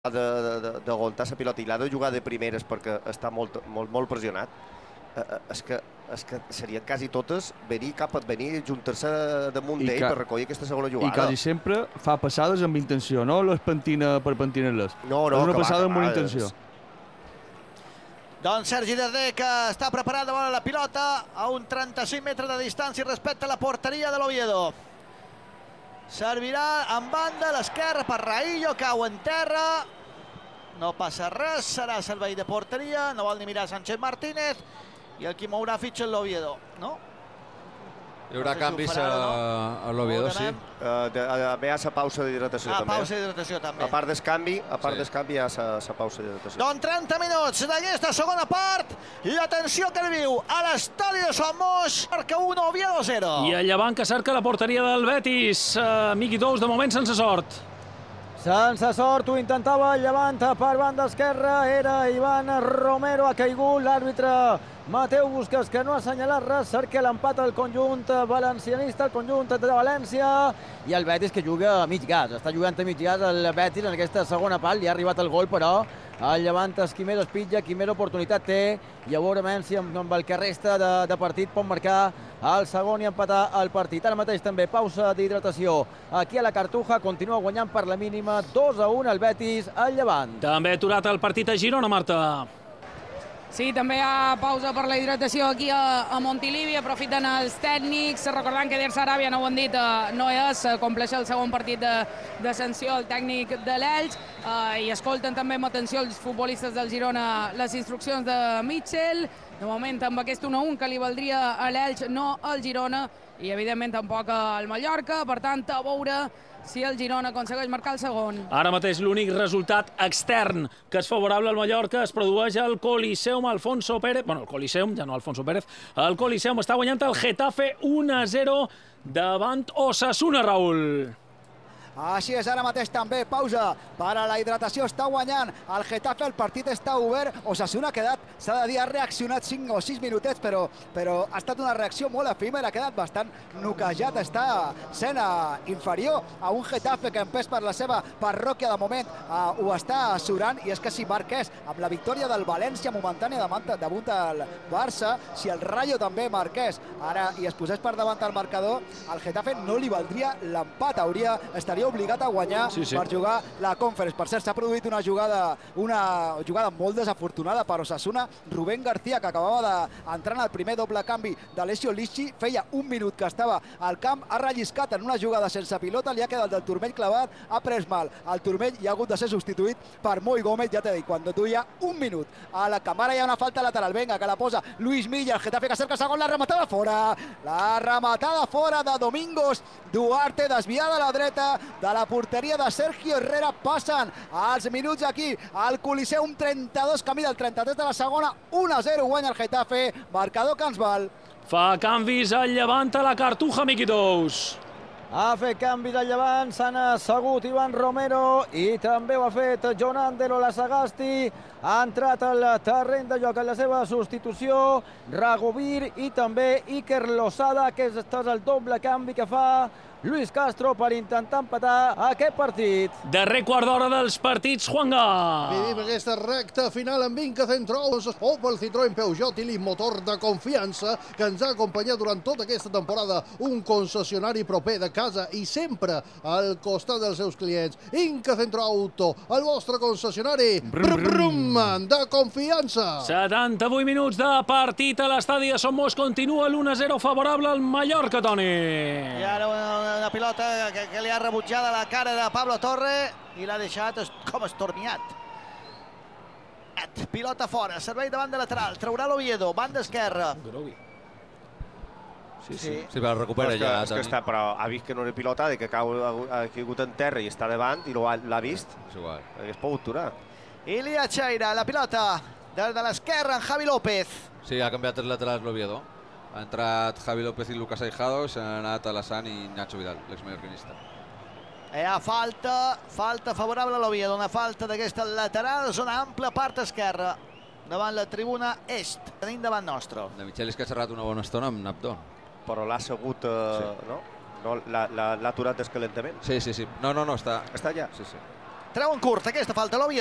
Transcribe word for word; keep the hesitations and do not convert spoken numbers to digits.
de, de, d'aguantar la pilota i l'ha de jugar de primeres perquè està molt, molt, molt pressionat, eh, és, que, és que serien quasi totes venir cap a venir, juntar-se damunt d'ell per recollir aquesta segona jugada. I quasi sempre fa passades amb intenció, no les pentina per pentinar-les. No, no, és una que passada va, amb una va, intenció. Doncs Sergi Darder, que està preparat davant la pilota a un trenta-cinc metres de distància respecte a la porteria de l'Oviedo. Servirà en banda, a l'esquerra per Raillo, cau en terra. No passa res, serà servei de porteria, no vol ni mirar Sánchez Martínez. I el qui mourà fitxa l'Oviedo, no? Hi haurà canvis a, a l'Oviedo, sí. Uh, de, a, hi ha la pausa d'hidratació ah, també. pausa d'hidratació també. A part d'escanvi, a part sí. d'escanvi hi ha la pausa d'hidratació. Doncs trenta minuts d'aquesta segona part i atenció que viu a l'estadi de Somos, marca un, Oviedo zero. I el Llevant que cerca la porteria del Betis. Uh, Miqui Tous, de moment sense sort. Sense sort, ho intentava el Llevant per banda esquerra, era Ivan Romero, ha caigut l'àrbitre Mateu Busquets, que no ha assenyalat res, cerca l'empat al conjunt valencianista, el conjunt de València, i el Betis que juga a mig gas, està jugant a mig gas el Betis en aquesta segona part, li ha arribat el gol, però el Llevant Quimero es pitja, Quimero oportunitat té, i a veure si amb, amb el que resta de, de partit pot marcar el segon i empatar el partit. Ara mateix també pausa d'hidratació aquí a la Cartuja, continua guanyant per la mínima dos a un el Betis al Llevant. També aturat el partit a Girona, Marta. Sí, també hi ha pausa per la hidratació aquí a, a Montilivi, aprofiten els tècnics, recordant que Der Saràbia, no ho han dit, eh, no és, compleix el segon partit de, de sanció el tècnic de l'Elx, eh, i escolten també amb atenció els futbolistes del Girona les instruccions de Mitchell, de moment amb aquest un a un que li valdria a l'Elx, no al Girona, i evidentment tampoc al Mallorca, per tant, a veure si el Girona aconsegueix marcar el segon. Ara mateix l'únic resultat extern que és favorable al Mallorca es produeix al Coliseum Alfonso Pérez. Bueno, el Coliseum, ja no Alfonso Pérez. El Coliseum està guanyant el Getafe un a zero davant Osasuna, Raül. Així és, ara mateix també pausa per a la hidratació, està guanyant el Getafe, el partit està obert, Osasuna ha quedat, s'ha de dir, ha reaccionat cinc o sis minutets, però, però ha estat una reacció molt efímera, ha quedat bastant noquejat, està sent inferior a un Getafe que empès per la seva parròquia de moment uh, ho està surant, i és que si marqués amb la victòria del València momentània damunt del Barça, si el Rayo també marqués ara i es posés per davant el marcador, el Getafe no li valdria l'empat, hauria, estaria obligat a guanyar sí, sí. per jugar la Conference. Per cert, s'ha produït una jugada una jugada molt desafortunada per Osasuna. Rubén García, que acabava d'entrar en el primer doble canvi d'Alessio Lisci, feia un minut que estava al camp, ha relliscat en una jugada sense pilota, li ha quedat el turmell clavat, ha pres mal el turmell i ha hagut de ser substituït per Moi Gómez, ja t'he dit, quan duia un minut a la càmera. Hi ha una falta lateral, venga, que la posa Luis Milla, el Getafe que cerca el segon, la rematada fora, la rematada fora de Domingos Duarte, desviada a la dreta de la porteria de Sergio Herrera. Passen als minuts aquí al Coliseum, trenta-dos camí del trenta-tres de la segona, un a zero guanya el Getafe, marcador que ens val. Fa canvis al Llevant a la Cartuja, Miqui Tous. Ha fet canvis al Llevant, s'han assegut Ivan Romero i també ho ha fet Jon Ander Olasagasti. Ha entrat al terreny de joc en la seva substitució Ragovir i també Iker Losada. Aquest és el doble canvi que fa Luis Castro per intentar empatar aquest partit. Darrer quart d'hora dels partits, Juanga. Vivim aquesta recta final amb Inca Centrals, Opel, Citroën, Peugeot i motor de confiança que ens ha acompanyat durant tota aquesta temporada. Un concessionari proper de casa i sempre al costat dels seus clients. Inca Centroauto, el vostre concessionari brum, brum, de confiança. setanta-vuit minuts de partit a l'estadi de Somos. Continua l'u a zero favorable al Mallorca, Toni. I ara una una pilota que, que li ha rebutjat a la cara de Pablo Torre i l'ha deixat com estormiat. Pilota fora, servei de banda lateral, traurà l'Oviedo, banda esquerra. Sí, sí, sí, la recupera ja. És que està, però ha vist que no era pilota, que cau, ha caigut en terra i està davant i l'ha vist. És igual. Hauria pogut aturar. Ilia Cheira, la pilota des de l'esquerra en Javi López. Sí, ha canviat els laterals l'Oviedo. Ha entrat Javi López i Lucas Aijado, s'han anat Alassane i Nacho Vidal, l'exmallorquinista. Hi ha falta, falta favorable a l'Oviedo, una falta d'aquesta lateral, zona ampla, part esquerra, davant la tribuna est, tenim davant nostre. De Michelis que ha xerrat una bona estona amb Nabdon. Però l'ha assegut, eh, sí. no? no L'ha aturat d'escalentament? Sí, sí, sí. No, no, no, està... Està allà? Sí, sí. Treuen curt aquesta falta l'Oviedo.